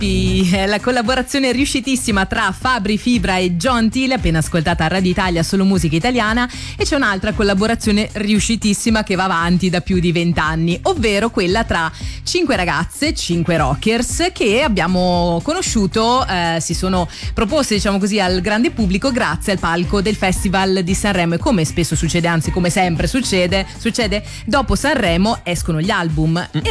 È la collaborazione riuscitissima tra Fabri Fibra e John Till, appena ascoltata a Radio Italia, solo musica italiana. E c'è un'altra collaborazione riuscitissima che va avanti da più di 20 anni, ovvero quella tra 5 ragazze, 5 rockers che abbiamo conosciuto, si sono proposte, diciamo così, al grande pubblico grazie al palco del Festival di Sanremo. E come spesso succede, anzi come sempre succede, dopo Sanremo escono gli album.